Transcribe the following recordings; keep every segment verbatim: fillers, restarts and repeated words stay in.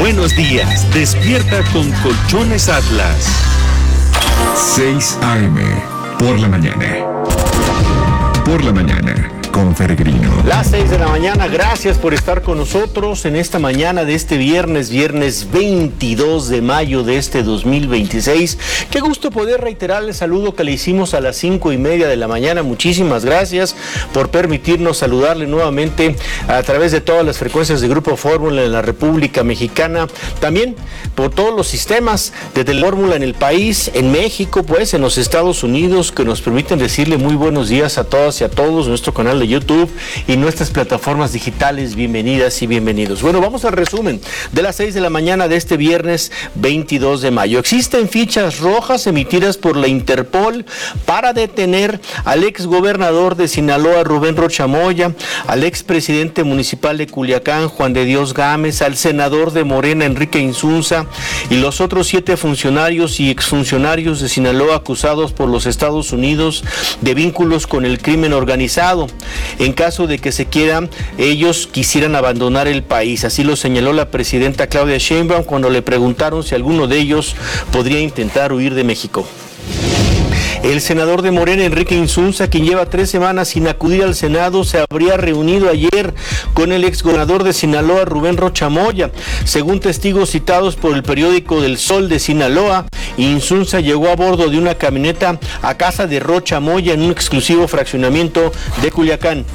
buenos días. Despierta con Colchones Atlas. seis a eme por la mañana. Por la mañana. Con Peregrino. Las seis de la mañana, gracias por estar con nosotros en esta mañana de este viernes, viernes veintidós de mayo de este dos mil veintiséis. Qué gusto poder reiterar el saludo que le hicimos a las cinco y media de la mañana. Muchísimas gracias por permitirnos saludarle nuevamente a través de todas las frecuencias de Grupo Fórmula en la República Mexicana. También por todos los sistemas de Telefórmula en el país, en México, pues en los Estados Unidos, que nos permiten decirle muy buenos días a todas y a todos. Nuestro canal de YouTube y nuestras plataformas digitales, bienvenidas y bienvenidos. Bueno, vamos al resumen de las seis de la mañana de este viernes veintidós de mayo. Existen fichas rojas emitidas por la Interpol para detener al ex gobernador de Sinaloa, Rubén Rocha Moya, al ex presidente municipal de Culiacán, Juan de Dios Gámez, al senador de Morena, Enrique Insunza, y los otros siete funcionarios y exfuncionarios de Sinaloa acusados por los Estados Unidos de vínculos con el crimen organizado. En caso de que se quieran, ellos quisieran abandonar el país. Así lo señaló la presidenta Claudia Sheinbaum cuando le preguntaron si alguno de ellos podría intentar huir de México. El senador de Morena, Enrique Insunza, quien lleva tres semanas sin acudir al Senado, se habría reunido ayer con el exgobernador de Sinaloa, Rubén Rocha Moya. Según testigos citados por el periódico del Sol de Sinaloa, Insunza llegó a bordo de una camioneta a casa de Rocha Moya en un exclusivo fraccionamiento de Culiacán.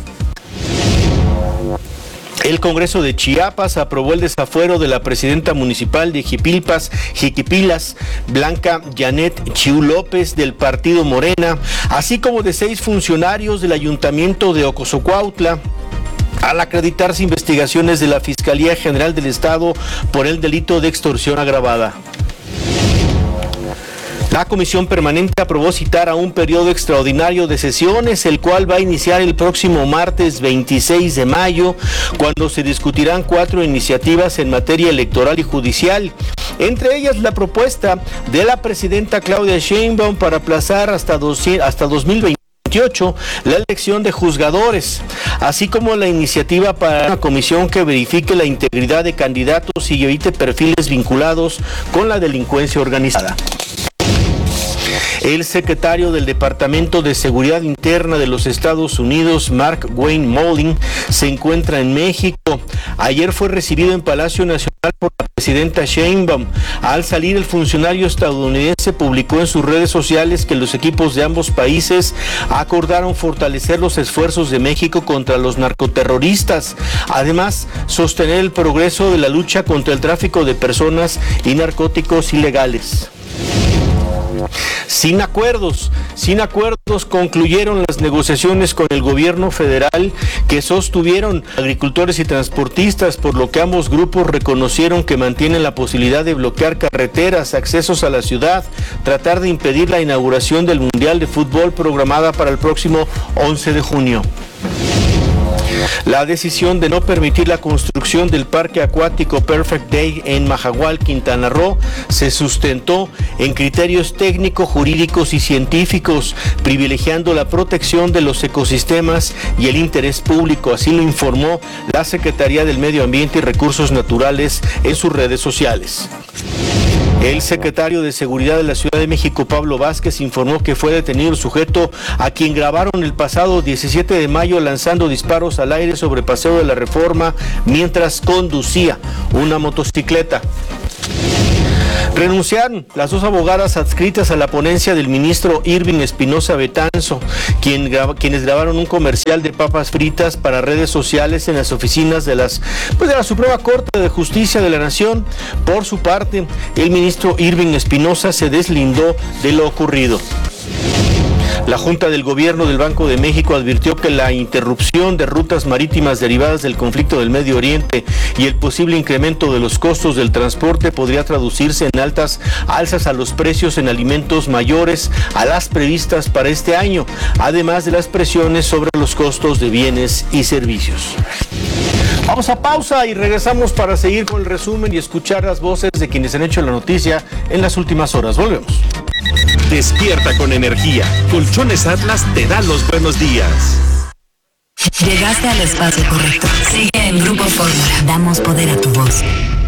El Congreso de Chiapas aprobó el desafuero de la presidenta municipal de Jipilpas, Jiquipilas, Blanca Janet Chiu López, del partido Morena, así como de seis funcionarios del ayuntamiento de Ocosocuautla, al acreditarse investigaciones de la Fiscalía General del Estado por el delito de extorsión agravada. La Comisión Permanente aprobó citar a un periodo extraordinario de sesiones, el cual va a iniciar el próximo martes veintiséis de mayo, cuando se discutirán cuatro iniciativas en materia electoral y judicial. Entre ellas, la propuesta de la presidenta Claudia Sheinbaum para aplazar hasta, hasta dos mil veintiocho la elección de juzgadores, así como la iniciativa para una comisión que verifique la integridad de candidatos y evite perfiles vinculados con la delincuencia organizada. El secretario del Departamento de Seguridad Interna de los Estados Unidos, Mark Wayne Mollin, se encuentra en México. Ayer fue recibido en Palacio Nacional por la presidenta Sheinbaum. Al salir, el funcionario estadounidense publicó en sus redes sociales que los equipos de ambos países acordaron fortalecer los esfuerzos de México contra los narcoterroristas. Además, sostener el progreso de la lucha contra el tráfico de personas y narcóticos ilegales. Sin acuerdos, sin acuerdos concluyeron las negociaciones con el gobierno federal que sostuvieron agricultores y transportistas, por lo que ambos grupos reconocieron que mantienen la posibilidad de bloquear carreteras, accesos a la ciudad, tratar de impedir la inauguración del Mundial de Fútbol programada para el próximo once de junio. La decisión de no permitir la construcción del parque acuático Perfect Day en Majahual, Quintana Roo, se sustentó en criterios técnicos, jurídicos y científicos, privilegiando la protección de los ecosistemas y el interés público. Así lo informó la Secretaría del Medio Ambiente y Recursos Naturales en sus redes sociales. El secretario de Seguridad de la Ciudad de México, Pablo Vázquez, informó que fue detenido el sujeto a quien grabaron el pasado diecisiete de mayo lanzando disparos al aire sobre Paseo de la Reforma mientras conducía una motocicleta. Renunciaron las dos abogadas adscritas a la ponencia del ministro Irving Espinosa Betanzo, quien graba, quienes grabaron un comercial de papas fritas para redes sociales en las oficinas de, las, pues de la Suprema Corte de Justicia de la Nación. Por su parte, el ministro Irving Espinosa se deslindó de lo ocurrido. La Junta del Gobierno del Banco de México advirtió que la interrupción de rutas marítimas derivadas del conflicto del Medio Oriente y el posible incremento de los costos del transporte podría traducirse en altas alzas a los precios en alimentos mayores a las previstas para este año, además de las presiones sobre los costos de bienes y servicios. Vamos a pausa y regresamos para seguir con el resumen y escuchar las voces de quienes han hecho la noticia en las últimas horas. Volvemos. Despierta con energía. Colchones Atlas te da los buenos días. Llegaste al espacio correcto. Sigue en Grupo Fórmula. Damos poder a tu voz.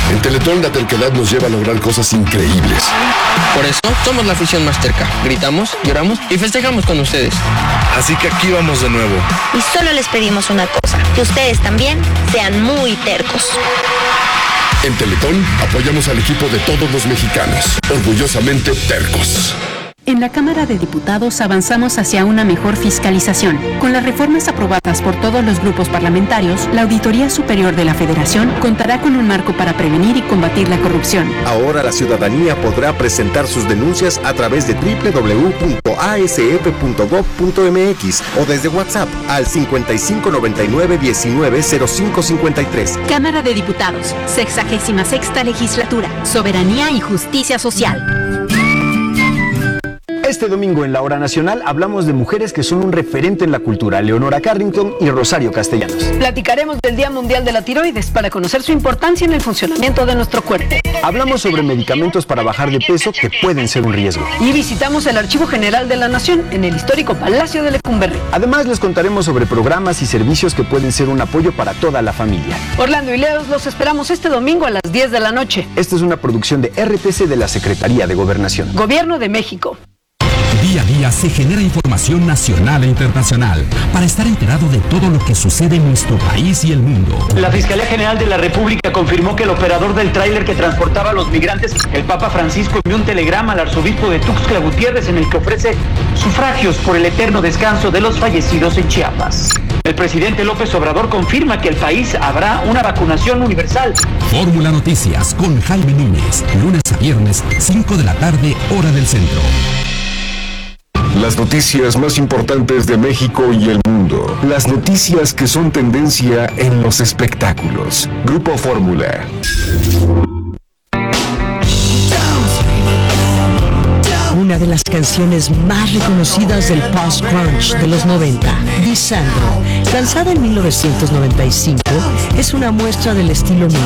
En Teletón la terquedad nos lleva a lograr cosas increíbles. Por eso somos la afición más terca. Gritamos, lloramos y festejamos con ustedes. Así que aquí vamos de nuevo. Y solo les pedimos una cosa, que ustedes también sean muy tercos. En Teletón apoyamos al equipo de todos los mexicanos. Orgullosamente tercos. En la Cámara de Diputados avanzamos hacia una mejor fiscalización. Con las reformas aprobadas por todos los grupos parlamentarios, la Auditoría Superior de la Federación contará con un marco para prevenir y combatir la corrupción. Ahora la ciudadanía podrá presentar sus denuncias a través de doble u doble u doble u punto a s f punto gob punto m x o desde WhatsApp al cincuenta y cinco noventa y nueve diecinueve cero cinco cincuenta y tres. Cámara de Diputados, sexagésima sexta legislatura, soberanía y justicia social. Este domingo en la Hora Nacional hablamos de mujeres que son un referente en la cultura, Leonora Carrington y Rosario Castellanos. Platicaremos del Día Mundial de la Tiroides para conocer su importancia en el funcionamiento de nuestro cuerpo. Hablamos sobre medicamentos para bajar de peso que pueden ser un riesgo. Y visitamos el Archivo General de la Nación en el histórico Palacio de Lecumberri. Además les contaremos sobre programas y servicios que pueden ser un apoyo para toda la familia. Orlando y Leos los esperamos este domingo a las diez de la noche. Esta es una producción de R T C de la Secretaría de Gobernación. Gobierno de México. Día a día se genera información nacional e internacional para estar enterado de todo lo que sucede en nuestro país y el mundo. La Fiscalía General de la República confirmó que el operador del tráiler que transportaba a los migrantes, el Papa Francisco, envió un telegrama al arzobispo de Tuxtla Gutiérrez en el que ofrece sufragios por el eterno descanso de los fallecidos en Chiapas. El presidente López Obrador confirma que el país habrá una vacunación universal. Fórmula Noticias con Jaime Núñez, lunes a viernes, cinco de la tarde, hora del centro. Las noticias más importantes de México y el mundo. Las noticias que son tendencia en los espectáculos. Grupo Fórmula. Una de las canciones más reconocidas del post-grunge de los noventa, Dissandro, lanzada en mil novecientos noventa y cinco, es una muestra del estilo